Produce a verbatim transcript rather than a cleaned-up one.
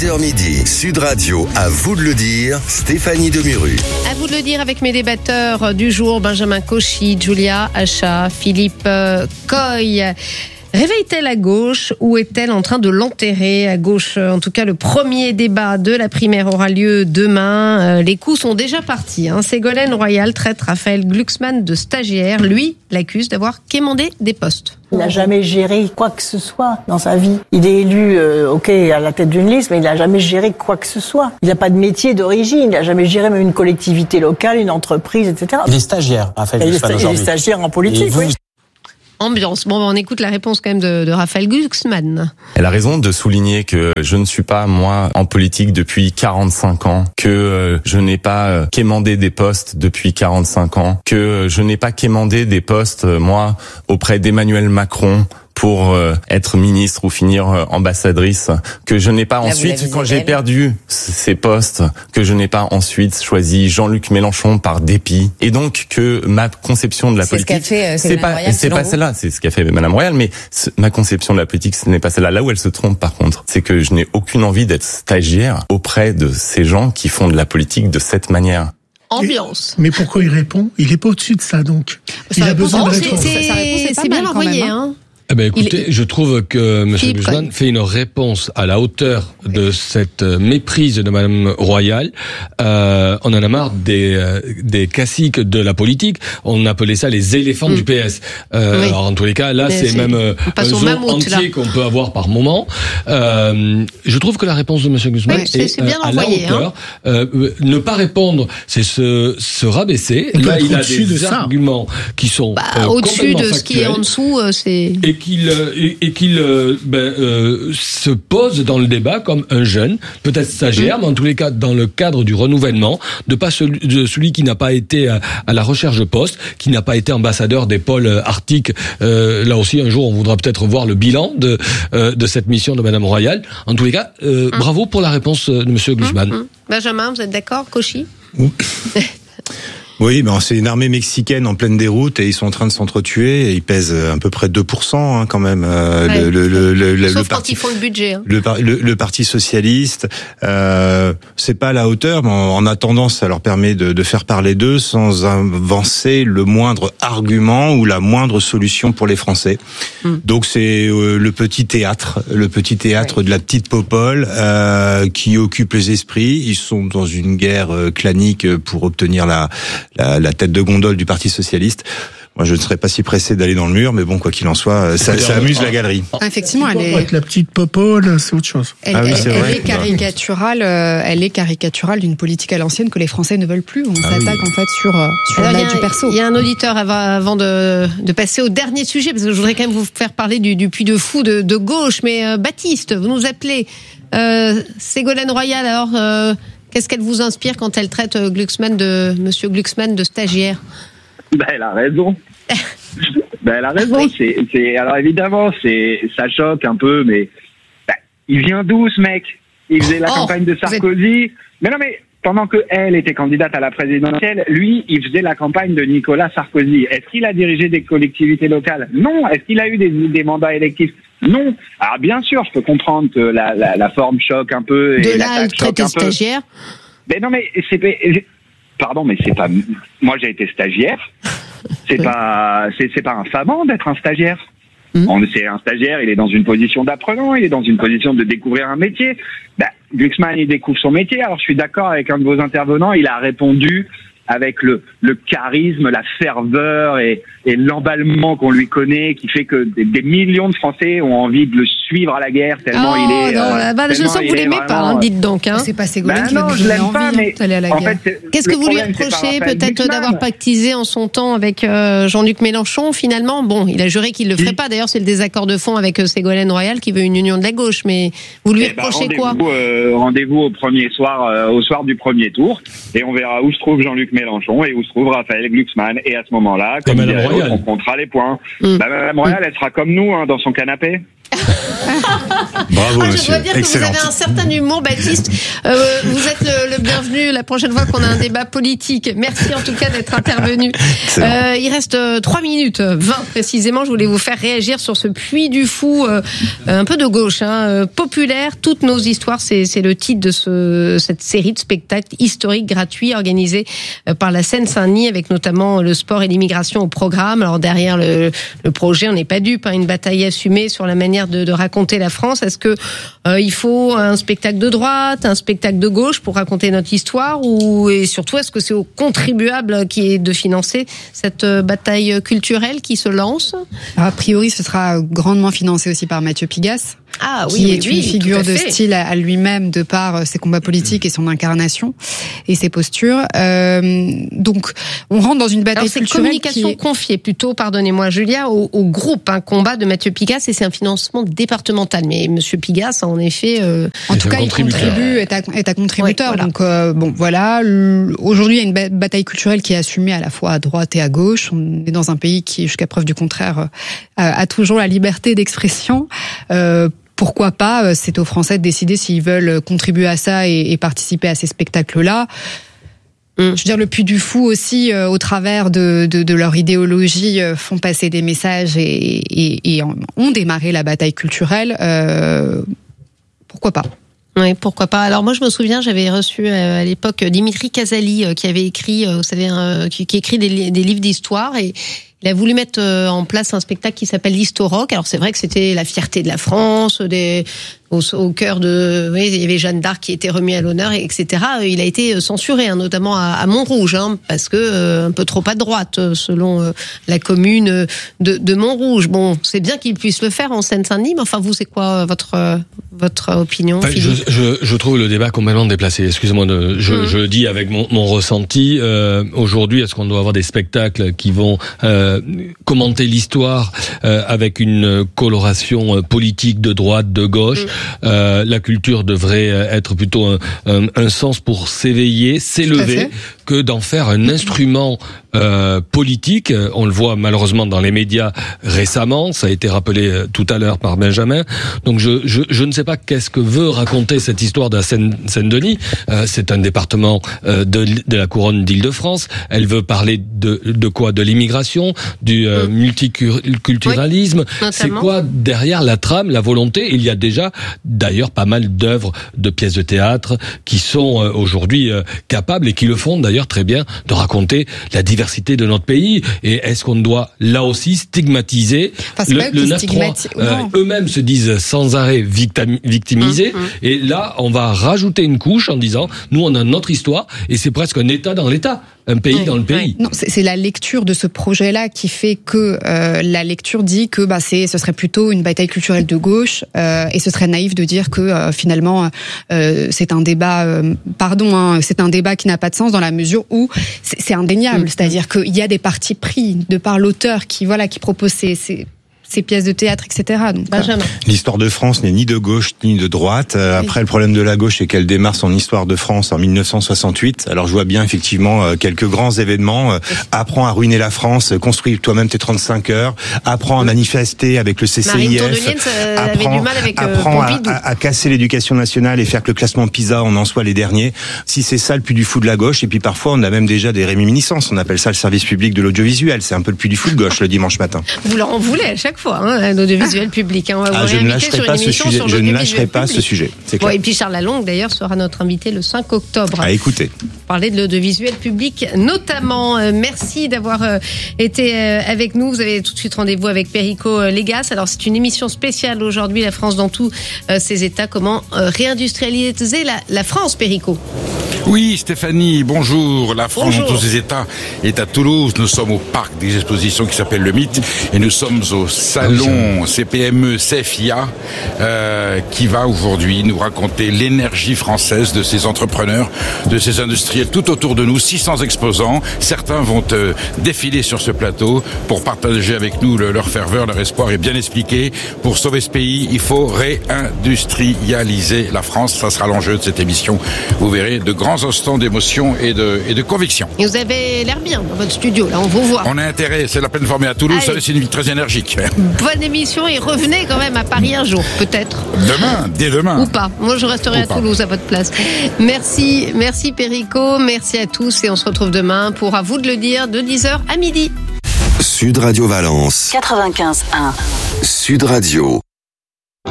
dix heures midi, Sud Radio, à vous de le dire, Stéphanie Demuru. À vous de le dire avec mes débatteurs du jour, Benjamin Cauchy, Julia Achat, Philippe Coy. Réveille-t-elle à gauche ou est-elle en train de l'enterrer à gauche? En tout cas, le premier débat de la primaire aura lieu demain. Les coups sont déjà partis. Hein. Ségolène Royal traite Raphaël Glucksmann de stagiaire. Lui l'accuse d'avoir quémandé des postes. Il n'a jamais géré quoi que ce soit dans sa vie. Il est élu, euh, ok, à la tête d'une liste, mais il n'a jamais géré quoi que ce soit. Il n'a pas de métier d'origine. Il n'a jamais géré même une collectivité locale, une entreprise, et cetera. Il est stagiaire, Raphaël Glucksmann, aujourd'hui. Il est stagiaire en politique, vous... oui. Ambiance. Bon, on écoute la réponse quand même de, de Raphaël Glucksmann. Elle a raison de souligner que je ne suis pas, moi, en politique depuis quarante-cinq ans, que euh, je n'ai pas euh, quémandé des postes depuis quarante-cinq ans, que euh, je n'ai pas quémandé des postes, euh, moi, auprès d'Emmanuel Macron, pour euh, être ministre ou finir euh, ambassadrice, que je n'ai pas Là, ensuite, quand j'ai perdu ces postes, que je n'ai pas ensuite choisi Jean-Luc Mélenchon par dépit, et donc que ma conception de la c'est politique, ce qu'a fait, euh, c'est pas, c'est pas celle-là, c'est ce qu'a fait Madame Royal, mais ce, ma conception de la politique, ce n'est pas celle-là. Là où elle se trompe, par contre, c'est que je n'ai aucune envie d'être stagiaire auprès de ces gens qui font de la politique de cette manière. Ambiance. Et, mais pourquoi il répond? Il est pas au-dessus de ça, donc. Ça il a besoin de répondre. C'est, c'est, c'est bien envoyé, hein. Eh ben, écoutez, Il... je trouve que M. Glucksmann fait une réponse à la hauteur de cette méprise de Mme Royal. Euh, on en a marre des, euh, des classiques de la politique. On appelait ça les éléphants mmh. du P S. Euh, oui. Alors, en tous les cas, là, c'est, c'est même euh, un zoo entier là. qu'on peut avoir par moment. Euh, je trouve que la réponse de M. Glucksmann oui, est, est bien euh, à envoyé, la hauteur. Hein. Euh, ne pas répondre, c'est se, se rabaisser. On là, il a des arguments ça. qui sont bah, euh, au-dessus de factuels. Ce qui est en dessous, euh, c'est... Et qu'il et, et qu'il euh, ben, euh, se pose dans le débat comme un jeune, peut-être stagiaire, mmh. mais en tous les cas dans le cadre du renouvellement, de pas celui, de celui qui n'a pas été à, à la recherche de poste, qui n'a pas été ambassadeur des pôles arctiques. Euh, là aussi, un jour, on voudra peut-être voir le bilan de euh, de cette mission de Madame Royal. En tous les cas, euh, mmh. bravo pour la réponse de Monsieur Glucksmann. Mmh. Benjamin, vous êtes d'accord, Cauchy? Mmh. Oui, ben c'est une armée mexicaine en pleine déroute et ils sont en train de s'entretuer. Et ils pèsent à peu près deux pour cent hein, quand même. Euh, ouais. le, le, le, le, Sauf le quand parti, ils font le budget. Hein. Le, le, le parti socialiste, euh, c'est pas à la hauteur, mais en, en attendant, ça leur permet de, de faire parler d'eux sans avancer le moindre argument ou la moindre solution pour les Français. Hum. Donc c'est euh, le petit théâtre, le petit théâtre ouais. de la petite popole euh, qui occupe les esprits. Ils sont dans une guerre euh, clanique pour obtenir la La, la tête de gondole du Parti socialiste. Moi, je ne serais pas si pressé d'aller dans le mur, mais bon, quoi qu'il en soit, ça, ça amuse la galerie. Ah, effectivement, elle est... Avec la petite popole, c'est autre chose. Elle, ah oui, c'est elle, vrai. Elle est caricaturale, euh, elle est caricaturale d'une politique à l'ancienne que les Français ne veulent plus. On ah s'attaque oui. en fait sur sur l'aide du perso. Il y a un auditeur avant, avant de, de passer au dernier sujet, parce que je voudrais quand même vous faire parler du, du Puy de Fou de, de gauche. Mais euh, Baptiste, vous nous appelez euh, Ségolène Royal. Alors. Euh, Qu'est-ce qu'elle vous inspire quand elle traite Glucksmann de Monsieur Glucksmann de stagiaire? Ben, elle a raison. ben, elle a raison. Oui. C'est, c'est, alors évidemment, c'est, ça choque un peu, mais ben, il vient d'où ce mec? Il faisait la oh, campagne de Sarkozy. Êtes... Mais non, mais pendant que elle était candidate à la présidentielle, lui, il faisait la campagne de Nicolas Sarkozy. Est-ce qu'il a dirigé des collectivités locales? Non. Est-ce qu'il a eu des, des mandats électifs? Non. Alors bien sûr, je peux comprendre que la, la, la forme choque un peu. De et là à traiter stagiaire. Mais non, mais c'est pardon, mais c'est pas. Moi, j'ai été stagiaire. C'est oui. pas. C'est, c'est pas infamant d'être un stagiaire. Mmh. On, c'est un stagiaire. Il est dans une position d'apprenant. Il est dans une position de découvrir un métier. Ben, Glucksmann, il découvre son métier. Alors, je suis d'accord avec un de vos intervenants. Il a répondu avec le, le charisme, la ferveur et, et l'emballement qu'on lui connaît, qui fait que des, des millions de Français ont envie de le suivre à la guerre tellement oh, il est. Non, euh, bah, je sens que vous l'aimez vraiment... pas, hein, dites donc. Hein. C'est pas Ségolène bah qui non, va je l'aime pas, mais d'aller à la en guerre. fait, qu'est-ce que vous lui reprochez peut-être d'avoir pactisé en son temps avec euh, Jean-Luc Mélenchon finalement? Bon, il a juré qu'il le ferait oui. pas. D'ailleurs, c'est le désaccord de fond avec euh, Ségolène Royal qui veut une union de la gauche. Mais vous lui eh reprochez bah, quoi? euh, Rendez-vous au premier soir, euh, au soir du premier tour, et on verra où se trouve Jean-Luc Mélenchon et où se trouve Raphaël Glucksmann. Et à ce moment-là, comme dit, on comptera les points. Mmh. Bah, Madame Royal, elle sera comme nous hein, dans son canapé. Bravo, ah, monsieur. Je dois dire Excellent. que vous avez un certain humour, Baptiste. Euh, vous êtes le, le bienvenu la prochaine fois qu'on a un débat politique. Merci en tout cas d'être intervenu. Euh, il reste trois minutes, vingt précisément. Je voulais vous faire réagir sur ce Puy du Fou, euh, un peu de gauche, hein, populaire. Toutes nos histoires, c'est, c'est le titre de ce, cette série de spectacles historiques gratuits organisés par la Seine-Saint-Denis, avec notamment le sport et l'immigration au programme. Alors derrière le, le projet, on n'est pas dupe, hein, une bataille assumée sur la manière de, de raconter la France. Est-ce que euh, il faut un spectacle de droite, un spectacle de gauche pour raconter notre histoire, ou et surtout est-ce que c'est aux contribuables qui est de financer cette euh, bataille culturelle qui se lance? A priori, ce sera grandement financé aussi par Mathieu Pigasse. Ah oui, qui oui, est oui, une figure de fait. style à lui-même de par ses combats politiques et son incarnation et ses postures. Euh, donc, on rentre dans une bataille Alors, c'est culturelle communication qui est... confiée plutôt, pardonnez-moi Julia, au, au groupe un combat de Mathieu Pigasse, et c'est un financement départemental. Mais Monsieur Pigasse, en effet, euh... en tout cas, il contribue, est à, est à contributeur. Ouais, voilà. Donc euh, bon, voilà. Aujourd'hui, il y a une bataille culturelle qui est assumée à la fois à droite et à gauche. On est dans un pays qui, jusqu'à preuve du contraire, a toujours la liberté d'expression. Euh, Pourquoi pas, c'est aux Français de décider s'ils veulent contribuer à ça et, et participer à ces spectacles-là. Mmh. Je veux dire, le Puy du Fou aussi, euh, au travers de, de, de leur idéologie, euh, font passer des messages et, et, et ont démarré la bataille culturelle. Euh, pourquoi pas ? Oui, pourquoi pas. Alors moi, je me souviens, j'avais reçu euh, à l'époque Dimitri Casali, euh, qui avait écrit, euh, vous savez, euh, qui, qui écrit des, des livres d'histoire, et il a voulu mettre euh, en place un spectacle qui s'appelle l'Historock. Alors c'est vrai que c'était la fierté de la France, des au, au cœur de, oui, il y avait Jeanne d'Arc qui était remis à l'honneur, et cetera. Il a été censuré, hein, notamment à, à Montrouge, hein, parce que euh, un peu trop à droite, selon euh, la commune de, de Montrouge. Bon, c'est bien qu'il puisse le faire en Seine-Saint-Denis, mais enfin, vous, c'est quoi votre euh, votre opinion, enfin, je, je, je trouve le débat complètement déplacé. Excusez-moi, de, je, mmh. je le dis avec mon, mon ressenti. Euh, aujourd'hui, est-ce qu'on doit avoir des spectacles qui vont euh, commenter l'histoire euh, avec une coloration politique de droite, de gauche? Mmh. Euh, la culture devrait être plutôt un, un, un sens pour s'éveiller, s'élever, que d'en faire un instrument euh, politique. On le voit malheureusement dans les médias récemment, ça a été rappelé tout à l'heure par Benjamin. Donc je, je, je ne sais pas qu'est-ce que veut raconter cette histoire de la Seine, Seine-Denis. Euh, c'est un département euh, de, de la couronne d'Île-de-France. Elle veut parler de, de quoi? De l'immigration, du euh, multiculturalisme. Oui, c'est quoi derrière la trame, la volonté? Il y a déjà d'ailleurs pas mal d'œuvres, de pièces de théâtre qui sont euh, aujourd'hui euh, capables, et qui le font d'ailleurs très bien, de raconter la diversité de notre pays. Et est-ce qu'on doit là aussi stigmatiser enfin, le, le neuf trois? euh, Eux-mêmes se disent sans arrêt victim, victimisés. Mmh, mmh. Et là, on va rajouter une couche en disant, nous on a notre histoire, et c'est presque un État dans l'État. Un pays oui, dans le pays. Non, c'est, c'est la lecture de ce projet-là qui fait que euh, la lecture dit que bah c'est, ce serait plutôt une bataille culturelle de gauche, euh, et ce serait naïf de dire que euh, finalement euh, c'est un débat, euh, pardon, hein, c'est un débat qui n'a pas de sens dans la mesure où c'est, c'est indéniable, mmh. c'est-à-dire qu'il y a des partis pris de par l'auteur qui voilà qui propose ces, ces ces pièces de théâtre, et cetera. Donc, Benjamin. L'histoire de France n'est ni de gauche ni de droite. Euh, oui. Après, le problème de la gauche, c'est qu'elle démarre son histoire de France en mille neuf cent soixante-huit. Alors, je vois bien effectivement euh, quelques grands événements. Euh, apprends à ruiner la France, construis toi-même tes trente-cinq heures. Apprends à manifester avec le C C I F. Marine euh, avait du mal avec euh, apprends Pompidou. À, à, à casser l'éducation nationale et faire que le classement PISA, on en soit les derniers. Si c'est ça le Puy du Fou de la gauche, et puis parfois on a même déjà des réminiscences. On appelle ça le service public de l'audiovisuel. C'est un peu le Puy du Fou de gauche le dimanche matin. Vous leur en voulez à chaque fois, hein, l'audiovisuel public. Hein. On va ah, vous je ne lâcherai pas ce sujet. Je ne lâcherai pas public. ce sujet. C'est clair. Bon, et puis Charles Lalonde, d'ailleurs, sera notre invité le cinq octobre. À écouter. Parler de l'audiovisuel public, notamment. Euh, merci d'avoir euh, été euh, avec nous. Vous avez tout de suite rendez-vous avec Perico euh, Légas. Alors, c'est une émission spéciale aujourd'hui, la France dans tous euh, ses états. Comment euh, réindustrialiser la, la France, Perico? Oui, Stéphanie, bonjour. La France bonjour. dans tous ses états est à Toulouse. Nous sommes au parc des expositions qui s'appelle le Mythe, et nous sommes au salon C P M E C F I A euh, qui va aujourd'hui nous raconter l'énergie française de ces entrepreneurs, de ces industriels tout autour de nous. six cents exposants. Certains vont euh, défiler sur ce plateau pour partager avec nous le, leur ferveur, leur espoir, et bien expliquer. Pour sauver ce pays, il faut réindustrialiser la France. Ça sera l'enjeu de cette émission. Vous verrez de grands grands instants d'émotion et de, et de conviction. Et vous avez l'air bien dans votre studio, là, on vous voit. On a intérêt, c'est la pleine formée à Toulouse, ça laisse une vie très énergique. Bonne émission et revenez quand même à Paris un jour, peut-être. Demain, dès demain. Ou pas. Moi, je resterai Ou à pas. Toulouse à votre place. Merci, merci Perico, merci à tous et on se retrouve demain pour À vous de le dire de dix heures à midi. Sud Radio Valence. quatre-vingt-quinze un. Sud Radio.